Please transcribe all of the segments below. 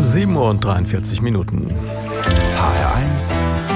7:43 HR1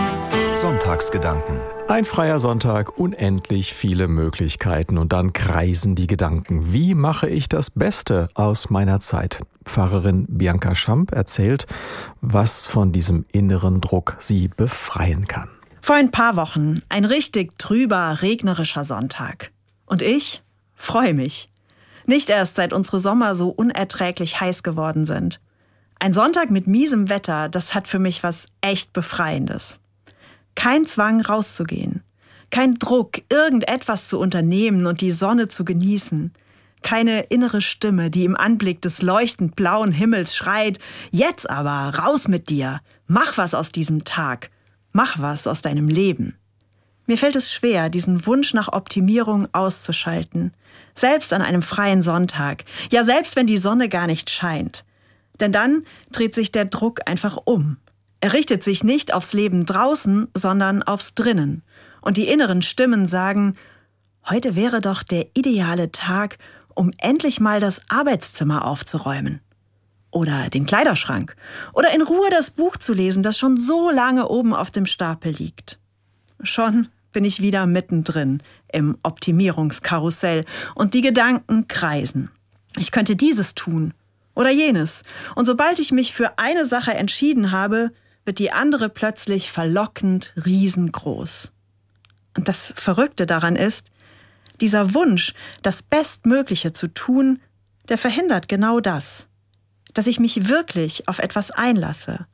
Sonntagsgedanken. Ein freier Sonntag, unendlich viele Möglichkeiten und dann kreisen die Gedanken. Wie mache ich das Beste aus meiner Zeit? Pfarrerin Bianca Schamp erzählt, was von diesem inneren Druck sie befreien kann. Vor ein paar Wochen ein richtig trüber, regnerischer Sonntag. Und ich freue mich. Nicht erst seit unsere Sommer so unerträglich heiß geworden sind. Ein Sonntag mit miesem Wetter, das hat für mich was echt Befreiendes. Kein Zwang rauszugehen. Kein Druck, irgendetwas zu unternehmen und die Sonne zu genießen. Keine innere Stimme, die im Anblick des leuchtend blauen Himmels schreit: Jetzt aber, raus mit dir! Mach was aus diesem Tag! Mach was aus deinem Leben! Mir fällt es schwer, diesen Wunsch nach Optimierung auszuschalten. Selbst an einem freien Sonntag. Ja, selbst wenn die Sonne gar nicht scheint. Denn dann dreht sich der Druck einfach um. Er richtet sich nicht aufs Leben draußen, sondern aufs Drinnen. Und die inneren Stimmen sagen: Heute wäre doch der ideale Tag, um endlich mal das Arbeitszimmer aufzuräumen. Oder den Kleiderschrank. Oder in Ruhe das Buch zu lesen, das schon so lange oben auf dem Stapel liegt. Schon bin ich wieder mittendrin im Optimierungskarussell und die Gedanken kreisen. Ich könnte dieses tun oder jenes. Und sobald ich mich für eine Sache entschieden habe, wird die andere plötzlich verlockend riesengroß. Und das Verrückte daran ist, dieser Wunsch, das Bestmögliche zu tun, der verhindert genau das. Dass ich mich wirklich auf etwas einlasse.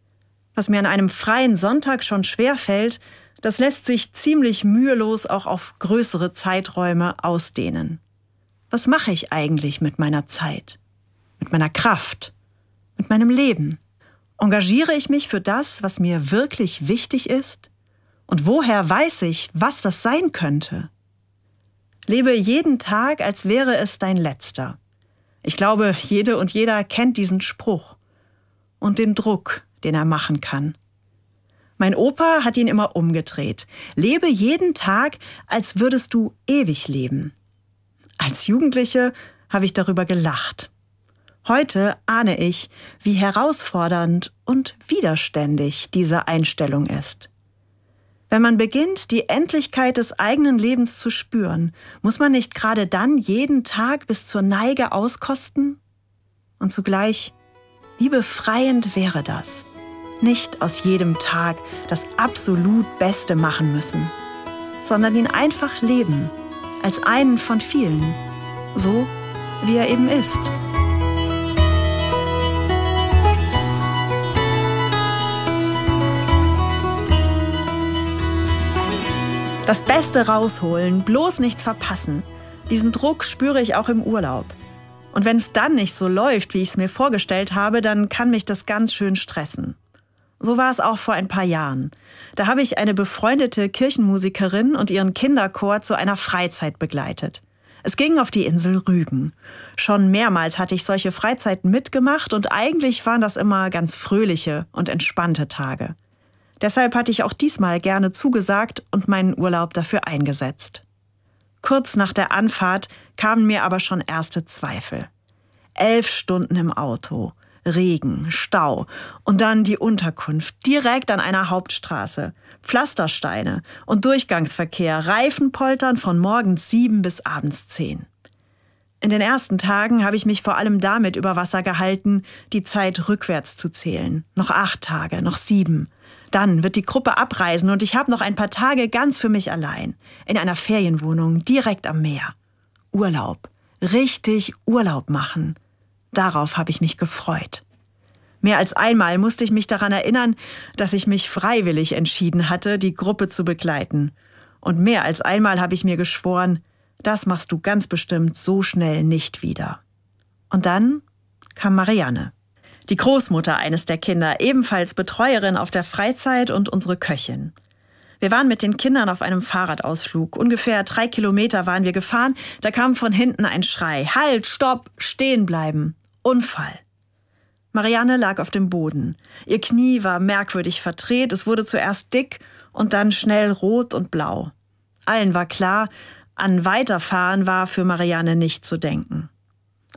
Was mir an einem freien Sonntag schon schwerfällt, das lässt sich ziemlich mühelos auch auf größere Zeiträume ausdehnen. Was mache ich eigentlich mit meiner Zeit? Mit meiner Kraft? Mit meinem Leben? Engagiere ich mich für das, was mir wirklich wichtig ist? Und woher weiß ich, was das sein könnte? Lebe jeden Tag, als wäre es dein letzter. Ich glaube, jede und jeder kennt diesen Spruch und den Druck, den er machen kann. Mein Opa hat ihn immer umgedreht. Lebe jeden Tag, als würdest du ewig leben. Als Jugendliche habe ich darüber gelacht. Heute ahne ich, wie herausfordernd und widerständig diese Einstellung ist. Wenn man beginnt, die Endlichkeit des eigenen Lebens zu spüren, muss man nicht gerade dann jeden Tag bis zur Neige auskosten? Und zugleich, wie befreiend wäre das, nicht aus jedem Tag das absolut Beste machen müssen, sondern ihn einfach leben, als einen von vielen, so wie er eben ist. Das Beste rausholen, bloß nichts verpassen. Diesen Druck spüre ich auch im Urlaub. Und wenn es dann nicht so läuft, wie ich es mir vorgestellt habe, dann kann mich das ganz schön stressen. So war es auch vor ein paar Jahren. Da habe ich eine befreundete Kirchenmusikerin und ihren Kinderchor zu einer Freizeit begleitet. Es ging auf die Insel Rügen. Schon mehrmals hatte ich solche Freizeiten mitgemacht und eigentlich waren das immer ganz fröhliche und entspannte Tage. Deshalb hatte ich auch diesmal gerne zugesagt und meinen Urlaub dafür eingesetzt. Kurz nach der Anfahrt kamen mir aber schon erste Zweifel. 11 Stunden im Auto, Regen, Stau und dann die Unterkunft direkt an einer Hauptstraße, Pflastersteine und Durchgangsverkehr, Reifenpoltern von morgens 7 bis abends 10. In den ersten Tagen habe ich mich vor allem damit über Wasser gehalten, die Zeit rückwärts zu zählen. Noch 8 Tage, noch 7. Dann wird die Gruppe abreisen und ich habe noch ein paar Tage ganz für mich allein. In einer Ferienwohnung, direkt am Meer. Urlaub. Richtig Urlaub machen. Darauf habe ich mich gefreut. Mehr als einmal musste ich mich daran erinnern, dass ich mich freiwillig entschieden hatte, die Gruppe zu begleiten. Und mehr als einmal habe ich mir geschworen, das machst du ganz bestimmt so schnell nicht wieder. Und dann kam Marianne. Die Großmutter eines der Kinder, ebenfalls Betreuerin auf der Freizeit und unsere Köchin. Wir waren mit den Kindern auf einem Fahrradausflug. Ungefähr 3 Kilometer waren wir gefahren. Da kam von hinten ein Schrei. Halt, stopp, stehen bleiben. Unfall. Marianne lag auf dem Boden. Ihr Knie war merkwürdig verdreht. Es wurde zuerst dick und dann schnell rot und blau. Allen war klar, an Weiterfahren war für Marianne nicht zu denken.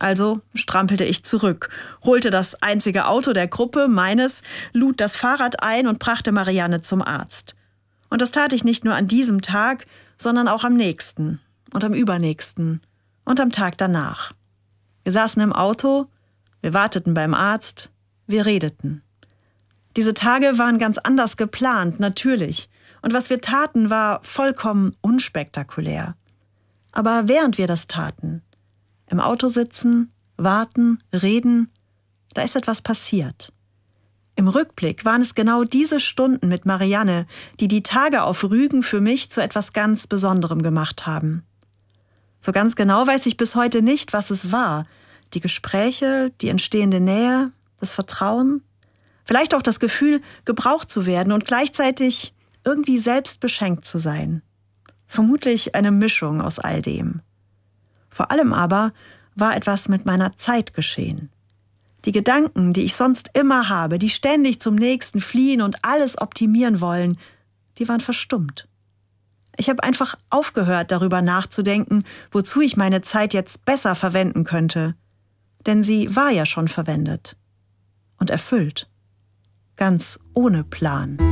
Also strampelte ich zurück, holte das einzige Auto der Gruppe, meines, lud das Fahrrad ein und brachte Marianne zum Arzt. Und das tat ich nicht nur an diesem Tag, sondern auch am nächsten und am übernächsten und am Tag danach. Wir saßen im Auto, wir warteten beim Arzt, wir redeten. Diese Tage waren ganz anders geplant, natürlich. Und was wir taten, war vollkommen unspektakulär. Aber während wir das taten, im Auto sitzen, warten, reden, da ist etwas passiert. Im Rückblick waren es genau diese Stunden mit Marianne, die die Tage auf Rügen für mich zu etwas ganz Besonderem gemacht haben. So ganz genau weiß ich bis heute nicht, was es war. Die Gespräche, die entstehende Nähe, das Vertrauen, vielleicht auch das Gefühl, gebraucht zu werden und gleichzeitig irgendwie selbst beschenkt zu sein. Vermutlich eine Mischung aus all dem. Vor allem aber war etwas mit meiner Zeit geschehen. Die Gedanken, die ich sonst immer habe, die ständig zum Nächsten fliehen und alles optimieren wollen, die waren verstummt. Ich habe einfach aufgehört, darüber nachzudenken, wozu ich meine Zeit jetzt besser verwenden könnte. Denn sie war ja schon verwendet und erfüllt. Ganz ohne Plan.